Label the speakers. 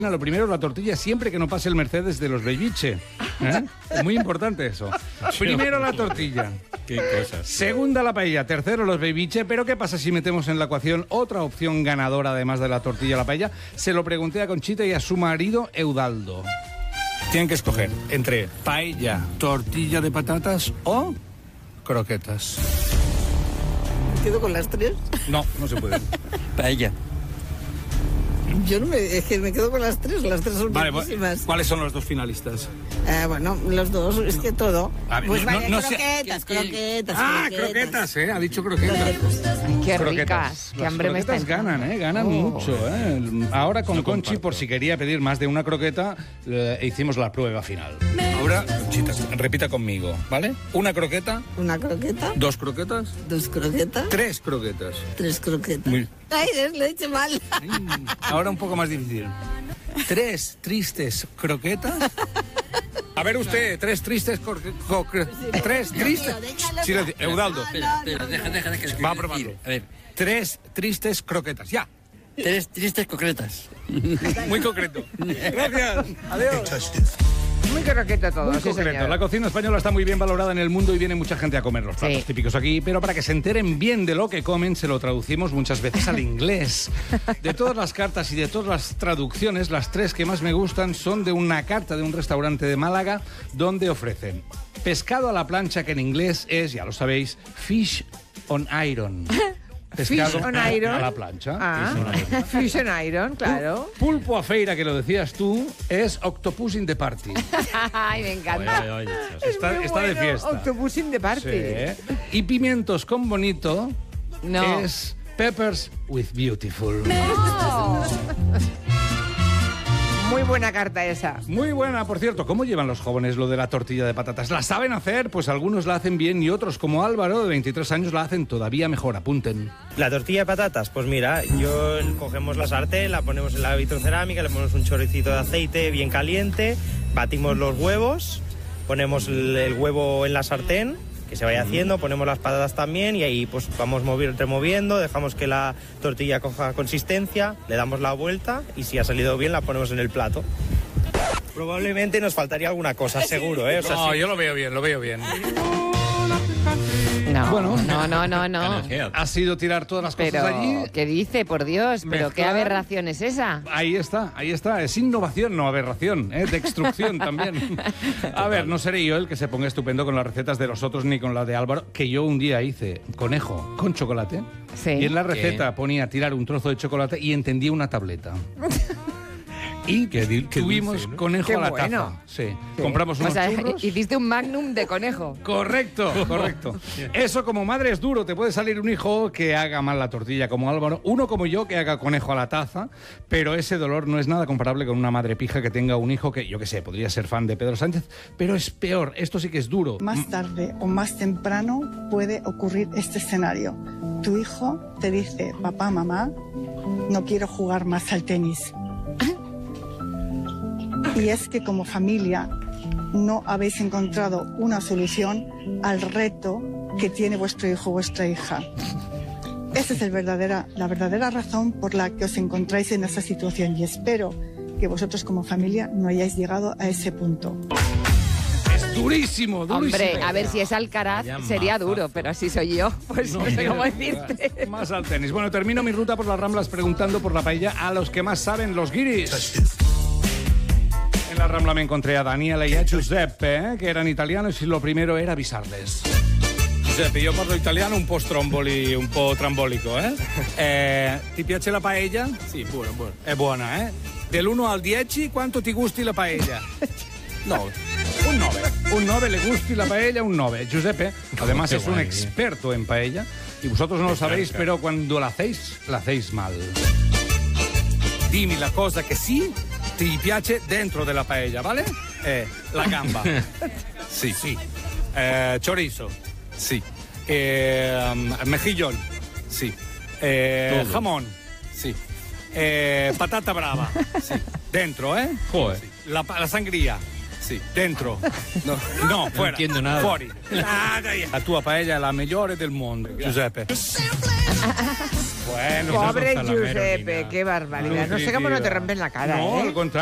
Speaker 1: Lo primero, la tortilla siempre que no pase el Mercedes de los Belviche. Es muy importante eso. Primero la tortilla.
Speaker 2: Qué cosas.
Speaker 1: Segunda la paella. Tercero los Belviche. Pero ¿qué pasa si metemos en la ecuación otra opción ganadora además de la tortilla y la paella? Se lo pregunté a Conchita y a su marido Eudaldo. Tienen que escoger entre paella, tortilla de patatas o croquetas.
Speaker 3: ¿Me quedo con las tres?
Speaker 1: No, no se puede.
Speaker 2: Paella.
Speaker 3: Yo no es que me quedo con las tres son buenísimas.
Speaker 1: ¿Cuáles son los dos finalistas?
Speaker 3: Bueno, los dos, es que todo.
Speaker 1: A ver,
Speaker 3: pues
Speaker 1: no-
Speaker 3: vaya,
Speaker 1: no sé-
Speaker 3: croquetas.
Speaker 1: Croquetas, ha dicho croquetas.
Speaker 4: Ay, qué
Speaker 1: Croquetas.
Speaker 4: ricas. Qué
Speaker 1: Las
Speaker 4: hambre me está
Speaker 1: croquetas
Speaker 4: entrando.
Speaker 1: ganan mucho. Ahora con
Speaker 2: No
Speaker 1: Conchi,
Speaker 2: comparto.
Speaker 1: por si quería pedir más de una croqueta, hicimos la prueba final. Ahora, Conchita, repita conmigo, ¿vale? Una croqueta,
Speaker 3: Una croqueta,
Speaker 1: dos croquetas,
Speaker 3: dos croquetas,
Speaker 1: tres croquetas.
Speaker 3: tres croquetas.
Speaker 1: Muy-
Speaker 3: Ay, lo he hecho mal.
Speaker 1: Ahora un poco más difícil. Tres tristes croquetas. A ver usted, tres tristes... tres tristes...
Speaker 3: déjalo.
Speaker 1: Silencio, Eudaldo.
Speaker 2: Espera, deja que
Speaker 1: Va a probarlo.
Speaker 2: A ver,
Speaker 1: Tres tristes croquetas, ya.
Speaker 2: tres tristes concretas.
Speaker 1: Muy concreto. Gracias. Adiós.
Speaker 4: Muy croqueto todo,
Speaker 1: Muy
Speaker 4: sí,
Speaker 1: concreto.
Speaker 4: señor.
Speaker 1: La cocina española está muy bien valorada en el mundo y viene mucha gente a comer los platos
Speaker 4: Sí.
Speaker 1: típicos aquí, pero para que se enteren bien de lo que comen, se lo traducimos muchas veces al inglés. De todas las cartas y de todas las traducciones, las tres que más me gustan son de una carta de un restaurante de Málaga donde ofrecen pescado a la plancha, que en inglés es, ya lo sabéis, fish on iron. Pescado
Speaker 4: Fish on iron.
Speaker 1: a la plancha.
Speaker 4: Ah, Fish on Iron, claro.
Speaker 1: Pulpo a feira, que lo decías tú, es octopus in the party.
Speaker 4: Ay, me encanta. Es
Speaker 1: Está-
Speaker 4: muy
Speaker 1: está de
Speaker 4: bueno.
Speaker 1: fiesta.
Speaker 4: Autobús in the party.
Speaker 1: Sí. Y pimientos con bonito
Speaker 4: No.
Speaker 1: es peppers with beautiful.
Speaker 4: Oh. Muy buena carta esa.
Speaker 1: Muy buena, por cierto. ¿Cómo llevan los jóvenes lo de la tortilla de patatas? ¿La saben hacer? Pues algunos la hacen bien y otros, como Álvaro, de 23 años, la hacen todavía mejor. Apunten.
Speaker 5: La tortilla de patatas, pues mira, cogemos la sartén, la ponemos en la vitrocerámica, le ponemos un chorricito de aceite bien caliente, batimos los huevos, ponemos el huevo en la sartén, que se vaya haciendo, ponemos las patatas también y ahí pues vamos removiendo, dejamos que la tortilla coja consistencia, le damos la vuelta y si ha salido bien la ponemos en el plato. Probablemente nos faltaría alguna cosa, seguro, ¿eh? O sea, sí.
Speaker 1: yo lo veo bien, lo veo bien.
Speaker 4: No,
Speaker 1: Bueno.
Speaker 4: no.
Speaker 1: Ha sido tirar todas las cosas
Speaker 4: Pero,
Speaker 1: allí.
Speaker 4: ¿qué dice? Por Dios, pero qué
Speaker 1: Mezclar.
Speaker 4: aberración es esa.
Speaker 1: Ahí está. Es innovación, no aberración, destrucción también. A ver, no seré yo el que se ponga estupendo con las recetas de los otros ni con la de Álvaro, que yo un día hice conejo con chocolate.
Speaker 4: Sí.
Speaker 1: Y en la receta ponía tirar un trozo de chocolate y entendía una tableta. Y tuvimos
Speaker 2: dulce, ¿no?
Speaker 1: conejo
Speaker 4: Qué
Speaker 1: a la
Speaker 4: bueno.
Speaker 1: taza. Sí.
Speaker 4: Sí.
Speaker 1: Compramos unos
Speaker 4: O sea,
Speaker 1: churros.
Speaker 4: hiciste un magnum de conejo.
Speaker 1: Correcto. Eso como madre es duro. Te puede salir un hijo que haga mal la tortilla como Álvaro, uno como yo que haga conejo a la taza, pero ese dolor no es nada comparable con una madre pija que tenga un hijo que, yo qué sé, podría ser fan de Pedro Sánchez, pero es peor. Esto sí que es duro.
Speaker 6: Más tarde o más temprano puede ocurrir este escenario. Tu hijo te dice, papá, mamá, no quiero jugar más al tenis. Y es que como familia no habéis encontrado una solución al reto que tiene vuestro hijo o vuestra hija. Esa es la verdadera razón por la que os encontráis en esa situación y espero que vosotros como familia no hayáis llegado a ese punto.
Speaker 1: Es durísimo, durísimo.
Speaker 4: Hombre, a ver si es Alcaraz
Speaker 2: Ya
Speaker 4: sería
Speaker 2: más
Speaker 4: duro,
Speaker 2: fácil.
Speaker 4: pero así soy yo. Pues no sé cómo decirte.
Speaker 1: Más al tenis. Bueno, termino mi ruta por las Ramblas preguntando por la paella a los que más saben, los guiris. En la Rambla me encontré a Daniela y a Giuseppe, que eran italianos, y lo primero era avisarles. Giuseppe, io parlo italiano un po' stromboli, un po' trambolico, ti piace la paella?
Speaker 5: Sí, bueno.
Speaker 1: È buona, Dell'1 al 10, quanto ti gusti la paella? 9. Un 9. Un 9, le gusti la paella, un 9. Giuseppe, además
Speaker 2: Qué
Speaker 1: es un
Speaker 2: guay,
Speaker 1: experto en paella, y vosotros no lo sabéis, pero cuando la hacéis mal. Dime la cosa que sí ti piace dentro de la paella, ¿vale? La gamba. Sí. Chorizo. Sí. Mejillón. Sí. Jamón. Sí. Patata brava. Sí. Dentro,
Speaker 2: Joder.
Speaker 1: Sí. La sangría. Sí. Dentro. No, fuera.
Speaker 2: entiendo nada.
Speaker 1: Fuori. La tua paella è la migliore del mondo, Giuseppe. Bueno,
Speaker 4: Pobre
Speaker 1: esa es Gonzalo Mero,
Speaker 4: Giuseppe,
Speaker 1: niña.
Speaker 4: qué barbaridad. No sé cómo no te rompen la cara,
Speaker 1: No,
Speaker 4: ¿eh?
Speaker 1: al contrario.